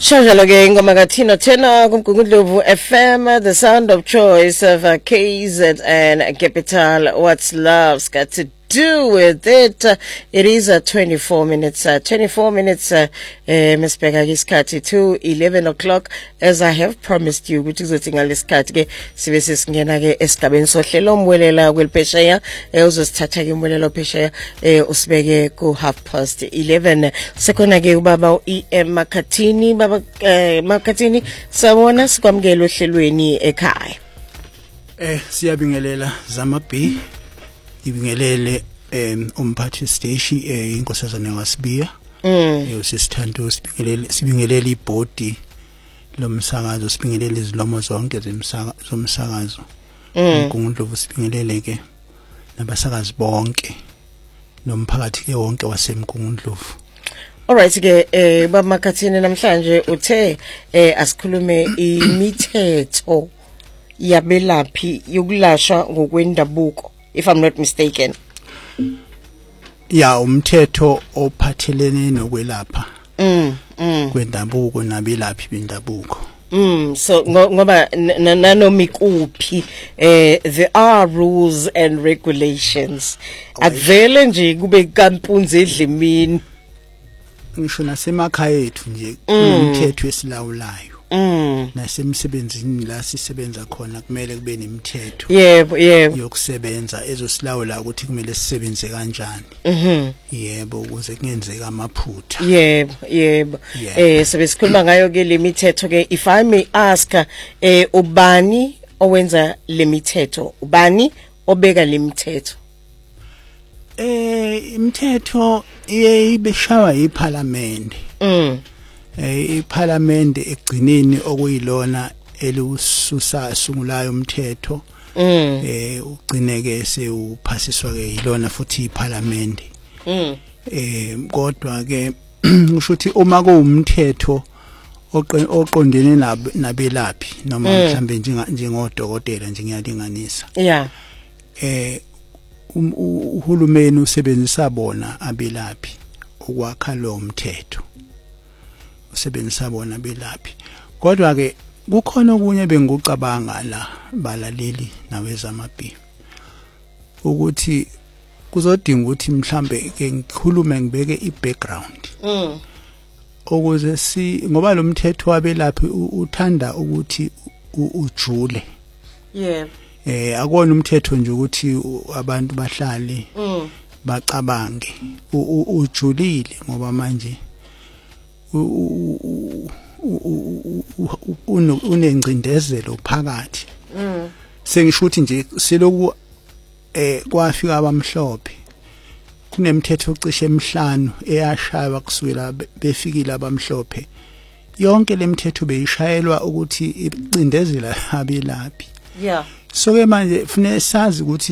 Shajalo ke ingoma kaThina Tena kuMgungundlovu FM, the sound of choice of KZ and Capital. What's love's got to do with it? It is 24 minutes. 24 minutes. Miss Becca isikhathi to 11 o'clock, as I have promised you. Which is uzothi ngalesikhathi ke sibe sesingena ke esigabeni sohlelo umwelela kweliphesheya. Uzosithatha ke umwelela ophesheya usibeke ku 11:30. Sekhona ke ubaba EM Makhathini. Baba Makhathini, sawona sikwamukela ohlelweni ekhaya. Siyabingelela Zama B. Ibingelele umphathi station inkosazana yaSibiya. Usisithando sibingelele ibhodi lomsakazo, sibingelele izilomo zonke zomsakazo. Ngungundlovu sibingelele ke nabasakazi bonke nomphakathi ke wonke waseMgungundlovu. Alright ke baba Makhathini, namhlanje uthe asikhulume imithetho yabelaphi yokulashwa ngokwendabuko, if I'm not mistaken. Ya umthetho ophathelene nokwelapha kwendabuko nabelaphi bendabuko. So ngoba nanomikuphi there are rules and regulations. Akuvele nje kube kampunzi edlimini. Ngisho nasemakhaya ethu nje umthetho esilawulayo. Nasemsebenzini la sisebenza khona kumele kube nemithetho. Yebo. Yokusebenza ezosilawula ukuthi kumele sisebenze kanjani. Yebo, ukuze kungenzeka amaphutha. Yebo. Sebesikhuluma ngayo ke le mithetho ke. If I may ask, ubani owenza le mithetho? Ubani obeka le mithetho? Imithetho ibeshawa iParliament. iParliament egcineni okuyilona elususa sungulayo umthetho. Ugcineke sewuphasiswa ke yilona futhi iParliament. Kodwa ke ngisho ukuthi uma kuwumthetho oqondene nabelaphi noma mhlambe njengodokotela nje ngiyalinganisa. Uhulumeni usebenzisa bona abelaphi ukwakha lo mthetho. Usebenzisa bona belaphi. Kodwa ke kukhona okunye bengucabanga la balaleli nawezama B ukuthi kuzodinga ukuthi mhlambe ke ngikhulume ngibeke ibackground. Ukuze ngoba lo mthetho wabelaphi uthanda ukuthi ujule. Akona umthetho nje ukuthi abantu bahlale bacabange. Ujulile ngoba manje unengcindezelo phakathi. Sengisho ukuthi nje siloku kwafika abamhlophe kunemithetho ocishe emihlanu eyashaywa kusukela befikile abamhlophe. Yonke lemithetho beyishayelwa ukuthi icindezela abelaphi. So ke manje kufanele sazi ukuthi